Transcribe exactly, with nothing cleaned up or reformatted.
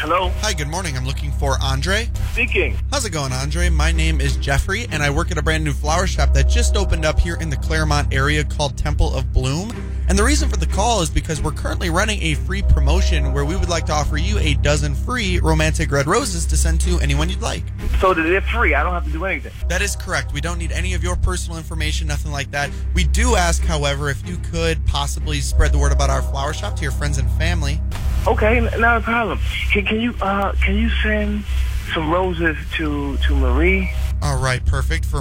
Hello? Hi, good morning. I'm looking for Andre. Speaking. How's it going, Andre? My name is Jeffrey, and I work at a brand new flower shop that just opened up here in the Claremont area called Temple of Bloom. And the reason for the call is because we're currently running a free promotion where we would like to offer you a dozen free romantic red roses to send to anyone you'd like. So they're free. I don't have to do anything. That is correct. We don't need any of your personal information, nothing like that. We do ask, however, if you could possibly spread the word about our flower shop to your friends and family. Okay, n- not a problem. Can, can you uh can you send some roses to to Marie? All right, perfect. For